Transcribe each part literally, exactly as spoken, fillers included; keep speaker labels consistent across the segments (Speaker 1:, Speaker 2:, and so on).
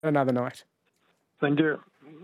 Speaker 1: another night.
Speaker 2: Thank you.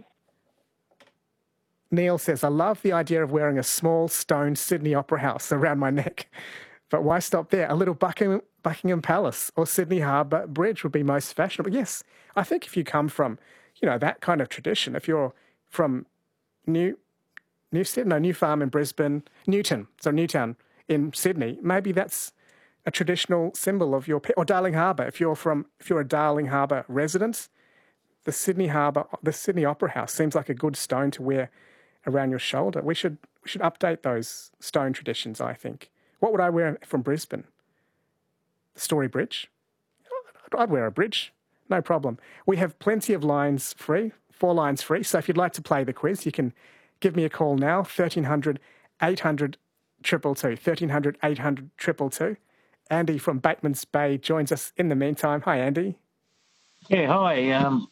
Speaker 1: Neil says, I love the idea of wearing a small stone Sydney Opera House around my neck. But why stop there? A little Buckingham, Buckingham Palace or Sydney Harbour Bridge would be most fashionable. Yes, I think if you come from, you know, that kind of tradition, if you're from New, New Sydney, no, New Farm in Brisbane, Newton, so Newtown in Sydney, maybe that's a traditional symbol of your, or Darling Harbour. If you're from, if you're a Darling Harbour resident, the Sydney Harbour, the Sydney Opera House seems like a good stone to wear around your shoulder. We should, we should update those stone traditions, I think. What would I wear from Brisbane? The Story Bridge? I'd wear a bridge, no problem. We have plenty of lines free, four lines free. So if you'd like to play the quiz, you can give me a call now, thirteen hundred, eight hundred, two two two, thirteen hundred, eight hundred, two two two. Andy from Batemans Bay joins us in the meantime. Hi, Andy.
Speaker 3: Yeah, hi. Um,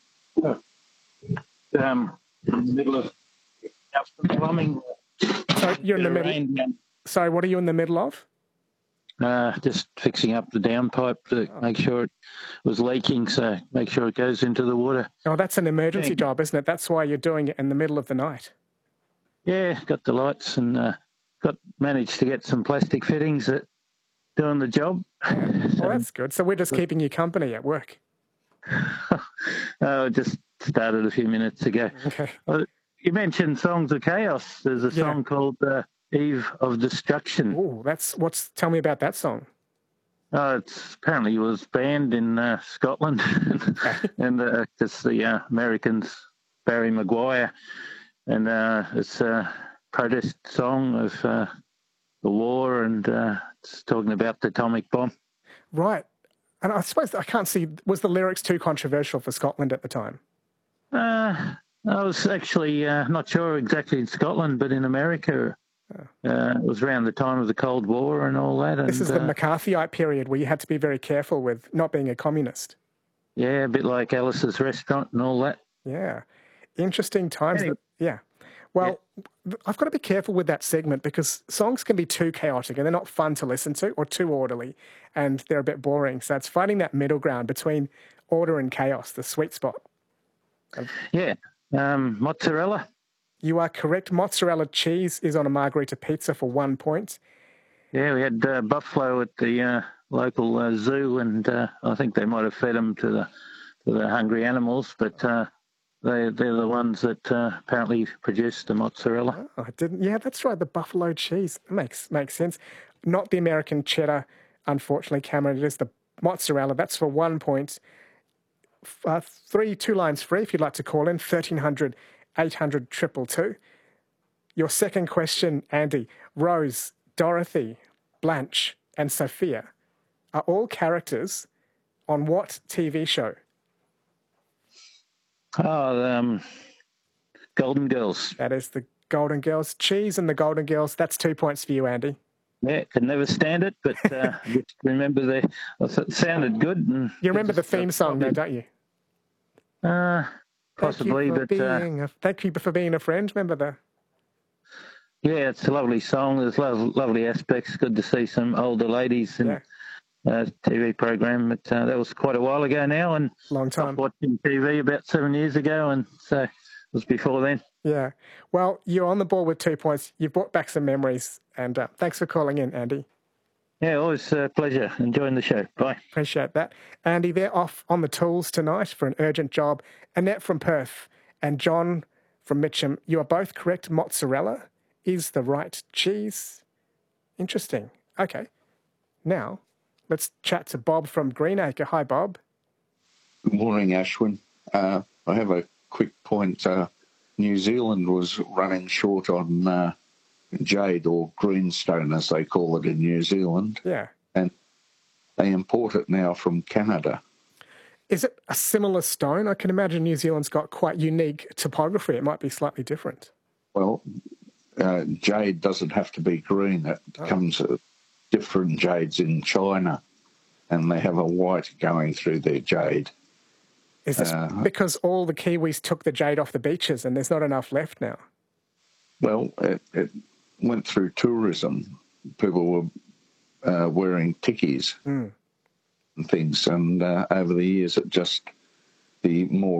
Speaker 3: um, in the middle of plumbing.
Speaker 1: So you're in the middle. Sorry, what are you in the middle of?
Speaker 3: Uh, just fixing up the downpipe to oh. make sure it was leaking, so make sure it goes into the water.
Speaker 1: Oh, that's an emergency yeah. job, isn't it? That's why you're doing it in the middle of the night.
Speaker 3: Yeah, got the lights and uh, got managed to get some plastic fittings that doing the job.
Speaker 1: Yeah. Well, that's good. So we're just keeping you company at work.
Speaker 3: Oh, just started a few minutes ago.
Speaker 1: Okay.
Speaker 3: Well, you mentioned Songs of Chaos. There's a song yeah. called uh, Eve of Destruction.
Speaker 1: Oh, that's what's. Tell me about that song.
Speaker 3: Oh, it's apparently it was banned in uh, Scotland, and uh, it's the uh, Americans, Barry Maguire, and uh, it's a protest song of uh, the war, and uh, it's talking about the atomic bomb.
Speaker 1: Right, and I suppose I can't see. Was the lyrics too controversial for Scotland at the time?
Speaker 3: Uh, I was actually uh, not sure exactly in Scotland, but in America. Uh, it was around the time of the Cold War and all that. And,
Speaker 1: this is the
Speaker 3: uh,
Speaker 1: McCarthyite period where you had to be very careful with not being a communist.
Speaker 3: Yeah, a bit like Alice's Restaurant and all that.
Speaker 1: Yeah. Interesting times.
Speaker 3: Anyway.
Speaker 1: That, yeah. Well, yeah. I've got to be careful with that segment because songs can be too chaotic and they're not fun to listen to or too orderly and they're a bit boring. So it's finding that middle ground between order and chaos, the sweet spot.
Speaker 3: Yeah. Um, mozzarella.
Speaker 1: You are correct. Mozzarella cheese is on a margarita pizza for one point.
Speaker 3: Yeah, we had uh, buffalo at the uh, local uh, zoo, and uh, I think they might have fed them to the to the hungry animals, but uh, they they're the ones that uh, apparently produced the mozzarella.
Speaker 1: Oh, I didn't. Yeah, that's right. The buffalo cheese makes makes sense. Not the American cheddar, unfortunately, Cameron. It is the mozzarella. That's for one point. Uh, three two lines free if you'd like to call in. thirteen hundred. eight hundred, two two two. Your second question, Andy. Rose, Dorothy, Blanche, and Sophia are all characters on what T V show?
Speaker 3: Oh, um, Golden Girls.
Speaker 1: That is the Golden Girls. Cheese and the Golden Girls. That's two points for you, Andy.
Speaker 3: Yeah, could never stand it, but uh, remember they it sounded good. And
Speaker 1: you remember the theme song, though, don't you?
Speaker 3: Uh... Possibly,
Speaker 1: thank
Speaker 3: but
Speaker 1: uh, a, thank you for being a friend. Remember that?
Speaker 3: Yeah, it's a lovely song. There's lo- lovely aspects. Good to see some older ladies in yeah. uh, T V program. But uh, that was quite a while ago now, and
Speaker 1: long time. I was
Speaker 3: watching T V about seven years ago, and so it was before then.
Speaker 1: Yeah. Well, you're on the ball with two points. You've brought back some memories, and uh, thanks for calling in, Andy.
Speaker 3: Yeah, always a pleasure. Enjoying the show. Bye.
Speaker 1: Appreciate that. Andy, they're off on the tools tonight for an urgent job. Annette from Perth and John from Mitcham, you are both correct. Mozzarella is the right cheese. Interesting. Okay. Now, let's chat to Bob from Greenacre. Hi, Bob.
Speaker 4: Good morning, Ashwin. Uh, I have a quick point. Uh, New Zealand was running short on... Uh, jade or greenstone, as they call it in New Zealand.
Speaker 1: Yeah.
Speaker 4: And they import it now from Canada.
Speaker 1: Is it a similar stone? I can imagine New Zealand's got quite unique topography. It might be slightly different.
Speaker 4: Well, uh, jade doesn't have to be green. It oh. comes uh, different jades in China, and they have a white going through their jade.
Speaker 1: Is this uh, because all the Kiwis took the jade off the beaches and there's not enough left now?
Speaker 4: Well, it... it went through tourism. People were uh, wearing tikis
Speaker 1: mm.
Speaker 4: and things, and uh, over the years it just, the more